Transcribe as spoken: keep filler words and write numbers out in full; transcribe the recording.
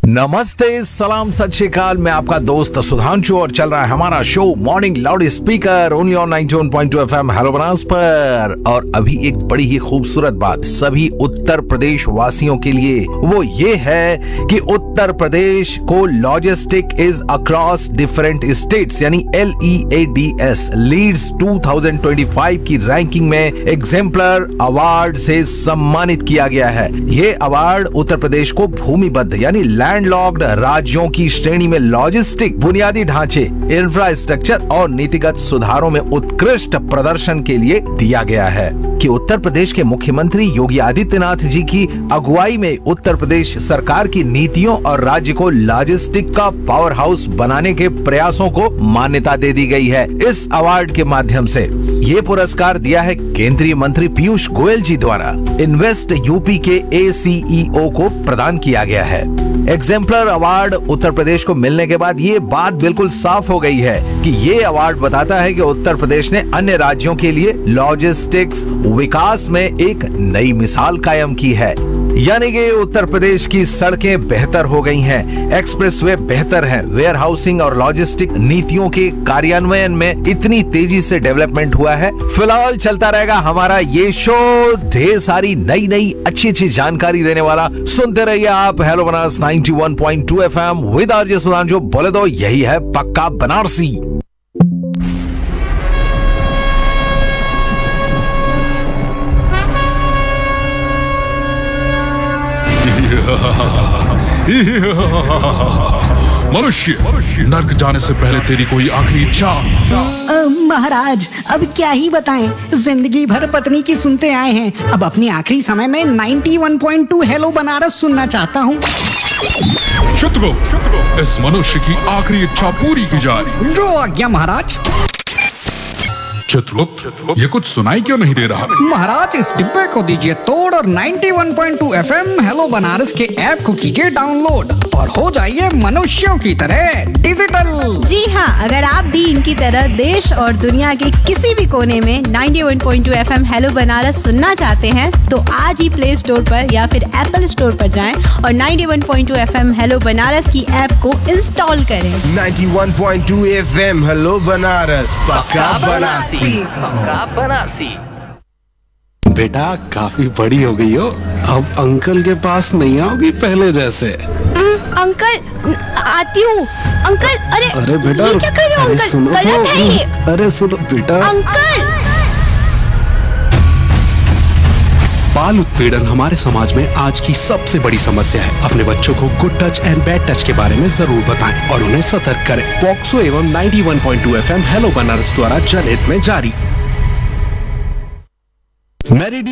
नमस्ते, सलाम, सत श्री अकाल। मैं आपका दोस्त सुधांशु और चल रहा है हमारा show morning loud speaker only on ninety one point two FM hello Banas पर। और अभी एक बड़ी ही खूबसूरत बात सभी उत्तर प्रदेश वासियों के लिए, वो ये है कि उत्तर प्रदेश को logistic is across different states यानी L E A D S leads two thousand twenty five की रैंकिंग में एग्जेम्पलर अवार्ड से सम्मानित किया गया है। ये अवार्ड उत्तर प्रदेश को भूमिबद्ध यानी लैंडलॉक्ड राज्यों की श्रेणी में लॉजिस्टिक बुनियादी ढांचे, इंफ्रास्ट्रक्चर और नीतिगत सुधारों में उत्कृष्ट प्रदर्शन के लिए दिया गया है। कि उत्तर प्रदेश के मुख्यमंत्री योगी आदित्यनाथ जी की अगुवाई में उत्तर प्रदेश सरकार की नीतियों और राज्य को लॉजिस्टिक का पावर हाउस बनाने के प्रयासों को मान्यता दे दी गई है। इस अवार्ड के माध्यम से ये पुरस्कार दिया है केंद्रीय मंत्री पीयूष गोयल जी द्वारा इन्वेस्ट यूपी के ए सी ई ओ को प्रदान किया गया है। एग्जेम्पलर अवार्ड उत्तर प्रदेश को मिलने के बाद ये बात बिल्कुल साफ हो गई है कि ये अवार्ड बताता है कि उत्तर प्रदेश ने अन्य राज्यों के लिए लॉजिस्टिक्स विकास में एक नई मिसाल कायम की है। यानी कि उत्तर प्रदेश की सड़कें बेहतर हो गई हैं, एक्सप्रेसवे बेहतर हैं, वेयर हाउसिंग और लॉजिस्टिक नीतियों के कार्यान्वयन में इतनी तेजी से डेवलपमेंट हुआ है। फिलहाल चलता रहेगा हमारा ये शो, ढेर सारी नई नई अच्छी अच्छी जानकारी देने वाला। सुनते रहिए आप hello Banas ninety one point two FM with RJ Sudhanshu. बोले दो यही है पक्का बनारसी। मनुष्य, नर्क जाने से पहले तेरी कोई आखिरी इच्छा? महाराज अब क्या ही बताएं, जिंदगी भर पत्नी की सुनते आए हैं, अब अपने आखिरी समय में ninety one point two hello Banaras सुनना चाहता हूँ। चित्रगुप्त, इस मनुष्य की आखिरी इच्छा पूरी की जा रही। जो आज्ञा महाराज। चित्रगुप्त, ये कुछ सुनाई क्यों नहीं दे रहा? महाराज इस डिब्बे को दीजिए तोड़ और ninety one point two FM hello Banaras के ऐप को कीजिए डाउनलोड और हो जाइए मनुष्यों की तरह डिजिटल। जी हाँ, अगर आप भी इनकी तरह देश और दुनिया के किसी भी कोने में ninety one point two FM hello Banaras सुनना चाहते हैं तो आज ही प्ले स्टोर पर या फिर एप्पल स्टोर पर जाएं और ninety one point two FM hello Banaras की ऐप को इंस्टॉल करें। Ninety one point two FM hello Banaras, पक्का बनारसी, पक्का बनारसी। बेटा काफी बड़ी हो गई हो, अब अंकल के पास नहीं आओगी पहले जैसे। अंकल आती हूँ। अंकल अरे अरे बेटा, ये क्या कर रहे हो अरे अंकल? सुनो गलत तो, है ये। अरे सुनो बेटा। अंकल बाल उत्पीड़न हमारे समाज में आज की सबसे बड़ी समस्या है। अपने बच्चों को good touch and bad touch के बारे में जरूर बताएं और उन्हें सतर्क करें। पॉक्सो एवं ninety one point two FM hello Banaras द्वारा जनहित में जारी।